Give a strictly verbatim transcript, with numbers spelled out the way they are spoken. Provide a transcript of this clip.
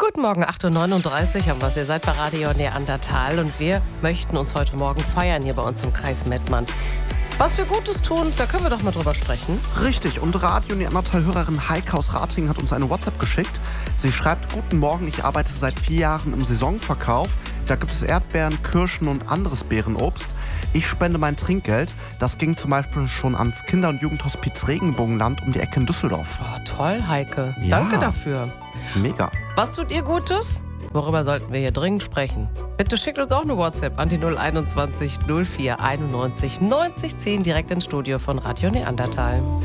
Guten Morgen, acht Uhr neununddreißig haben wir es. Ihr seid bei Radio Neandertal und wir möchten uns heute Morgen feiern hier bei uns im Kreis Mettmann. Was wir Gutes tun, da können wir doch mal drüber sprechen. Richtig, und Radio Neandertal-Hörerin Heike aus Ratingen hat uns eine WhatsApp geschickt. Sie schreibt: Guten Morgen, ich arbeite seit vier Jahren im Saisonverkauf. Da gibt es Erdbeeren, Kirschen und anderes Beerenobst. Ich spende mein Trinkgeld. Das ging zum Beispiel schon ans Kinder- und Jugendhospiz Regenbogenland um die Ecke in Düsseldorf. Oh, toll, Heike. Ja. Danke dafür. Mega. Was tut ihr Gutes? Worüber sollten wir hier dringend sprechen? Bitte schickt uns auch eine WhatsApp an die null einundzwanzig null vier einundneunzig neunzig zehn direkt ins Studio von Radio Neandertal.